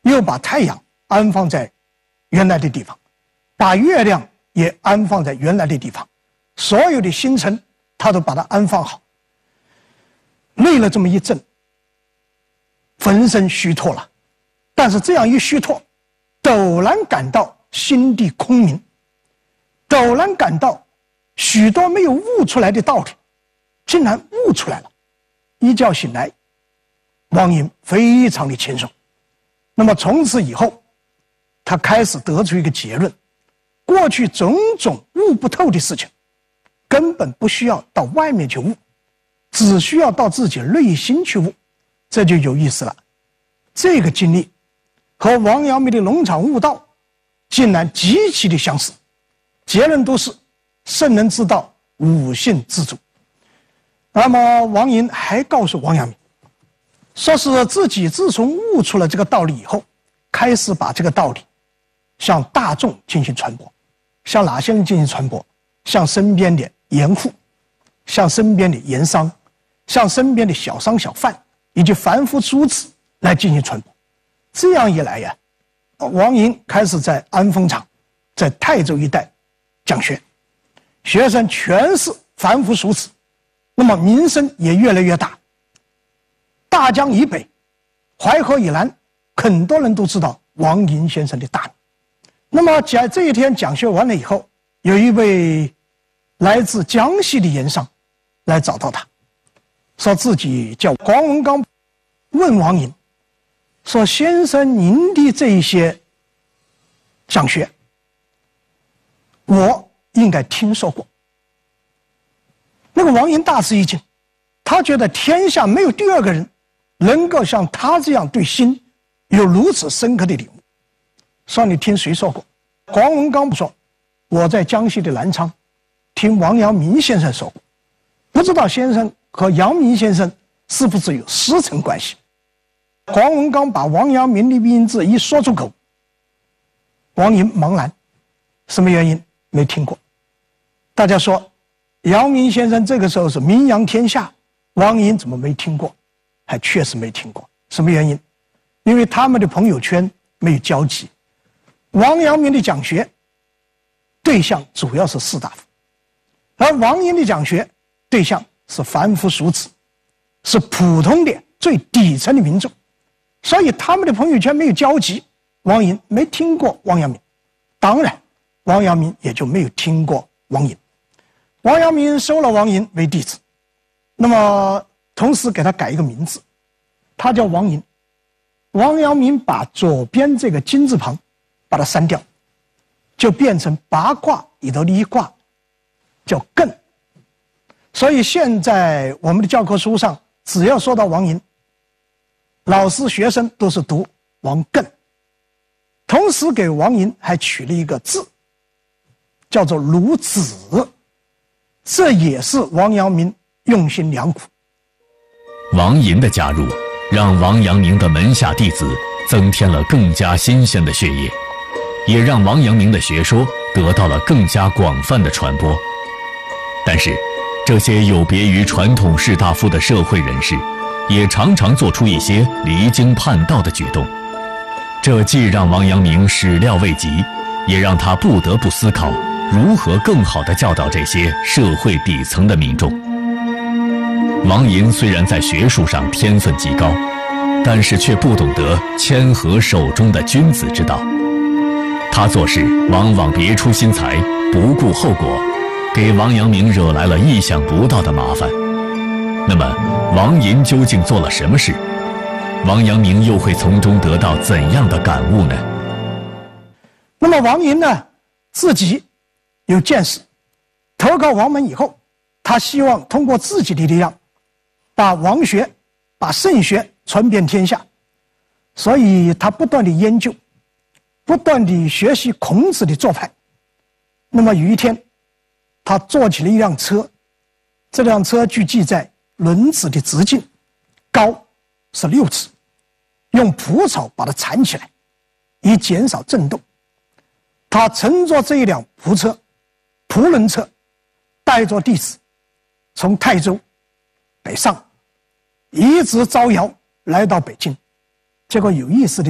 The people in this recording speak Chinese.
又把太阳安放在原来的地方，把月亮也安放在原来的地方，所有的星辰他都把它安放好。累了这么一阵，浑身虚脱了，但是这样一虚脱，陡然感到心地空明，陡然感到许多没有悟出来的道理竟然悟出来了。一觉醒来，王寅非常的轻松。那么从此以后，他开始得出一个结论：过去种种悟不透的事情根本不需要到外面去悟，只需要到自己内心去悟。这就有意思了。这个经历和王阳明的农场悟道竟然极其的相似，结论都是圣人之道，五性之主。那么王寅还告诉王阳明，说是自己自从悟出了这个道理以后，开始把这个道理向大众进行传播。向哪些人进行传播？向身边的盐户，向身边的盐商，向身边的小商小贩以及凡夫俗子来进行传播。这样一来呀，王寅开始在安丰场，在泰州一带讲学，学生全是凡夫俗子，那么名声也越来越大。大江以北，淮河以南，很多人都知道王寅先生的大名。那么在这一天讲学完了以后，有一位来自江西的盐商来找到他，说自己叫黄文刚，问王寅说：先生您的这一些讲学我应该听说过。那个王寅大吃一惊，他觉得天下没有第二个人能够像他这样对心有如此深刻的领悟。说你听谁说过？黄文刚不说，我在江西的南昌听王阳明先生说过，不知道先生和阳明先生是不是有师承关系。黄文刚把王阳明的名字一说出口，王寅茫然，什么原因？没听过。大家说阳明先生这个时候是名扬天下，王寅怎么没听过？还确实没听过。什么原因？因为他们的朋友圈没有交集。王阳明的讲学对象主要是士大夫，而王寅的讲学对象是凡夫俗子，是普通的最底层的民众，所以他们的朋友圈没有交集，王寅没听过王阳明，当然王阳明也就没有听过王寅。王阳明收了王寅为弟子，那么同时给他改一个名字，他叫王寅。王阳明把左边这个金字旁把它删掉，就变成八卦里头的一卦，叫艮。所以现在我们的教科书上只要说到王寅，老师学生都是读王艮。同时给王寅还取了一个字，叫做孺子，这也是王阳明用心良苦。 王寅的加入让王阳明的门下弟子增添了更加新鲜的血液，也让王阳明的学说得到了更加广泛的传播。但是这些有别于传统士大夫的社会人士也常常做出一些离经叛道的举动，这既让王阳明始料未及，也让他不得不思考如何更好地教导这些社会底层的民众。王寅虽然在学术上天分极高，但是却不懂得谦和手中的君子之道。他做事往往别出心裁，不顾后果，给王阳明惹来了意想不到的麻烦。那么王寅究竟做了什么事？王阳明又会从中得到怎样的感悟呢？ 那么王寅呢，自己有见识，投靠王门以后，他希望通过自己的力量把王学把圣学传遍天下，所以他不断的研究，不断的学习孔子的做派。那么有一天他坐起了一辆车，这辆车据记载轮子的直径高是6尺，用蒲草把它缠起来以减少震动。他乘坐这一辆蒲轮车，带着弟子从泰州北上，一直招摇来到北京。结果有意思的